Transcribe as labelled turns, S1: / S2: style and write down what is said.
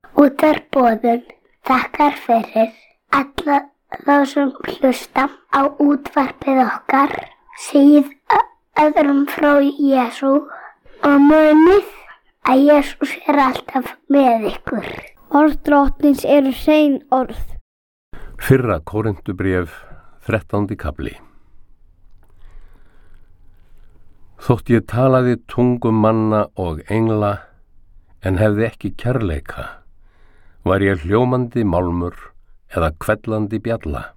S1: Útvarpsboðun þakkar fyrir alla þá sem hlusta á útvarpið okkar, segið öðrum frá Jesú og munið að Jesús alltaf með ykkur. Orð Drottins eru hrein orð.
S2: Fyrra Kórinthubréf, 13. kafli. Þótt ég talaði tungum manna og engla, en hefði ekki kærleika, var ég hljómandi málmur eða hvellandi bjalla.